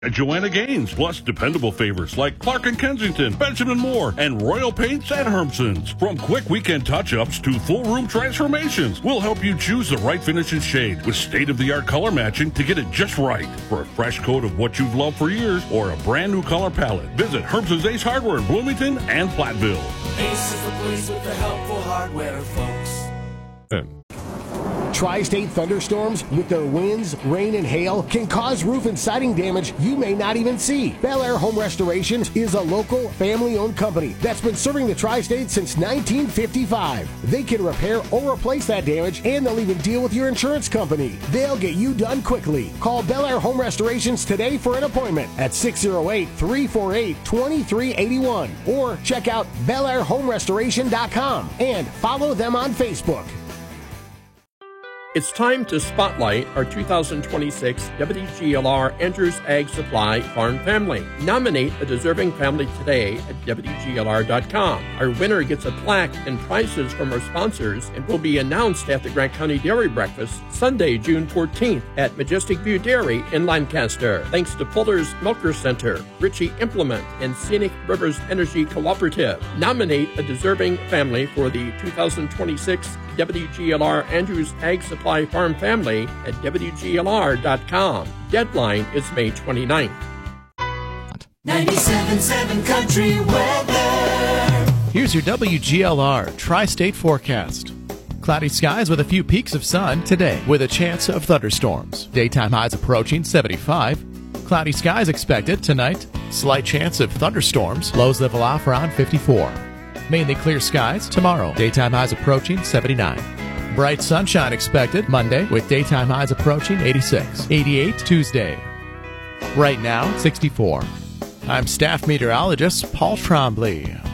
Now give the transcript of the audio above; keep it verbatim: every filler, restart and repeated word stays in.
At Joanna Gaines, plus dependable favorites like Clark and Kensington, Benjamin Moore, and Royal Paints at Hermson's. From quick weekend touch-ups to full room transformations, we'll help you choose the right finish and shade with state-of-the-art color matching to get it just right. For a fresh coat of what you've loved for years or a brand new color palette, visit Hermson's Ace Hardware in Bloomington and Platteville. Ace is the place with the helpful hardware, folks. And Tri-State thunderstorms with their winds, rain, and hail can cause roof and siding damage you may not even see. Bel Air Home Restoration is a local, family-owned company that's been serving the Tri-State since nineteen fifty-five. They can repair or replace that damage, and they'll even deal with your insurance company. They'll get you done quickly. Call Bel Air Home Restorations today for an appointment at six oh eight, three four eight, two three eight one or check out bel air home restoration dot com and follow them on Facebook. It's time to spotlight our two thousand twenty-six W G L R Andrews Ag Supply Farm Family. Nominate a deserving family today at W G L R dot com. Our winner gets a plaque and prizes from our sponsors and will be announced at the Grant County Dairy Breakfast Sunday, June fourteenth at Majestic View Dairy in Lancaster. Thanks to Fuller's Milker Center, Ritchie Implement, and Scenic Rivers Energy Cooperative. Nominate a deserving family for the two thousand twenty-six W G L R Andrews Ag Supply Farm Family at W G L R dot com. Deadline is May twenty-ninth. ninety-seven point seven Country Weather. Here's your W G L R Tri-State forecast. Cloudy skies with a few peaks of sun today with a chance of thunderstorms. Daytime highs approaching seventy-five. Cloudy skies expected tonight. Slight chance of thunderstorms. Lows level off around fifty-four. Mainly clear skies tomorrow. Daytime highs approaching seventy-nine. Bright sunshine expected Monday with daytime highs approaching eighty-six. eighty-eight Tuesday. Right now, sixty-four. I'm staff meteorologist Paul Trombley.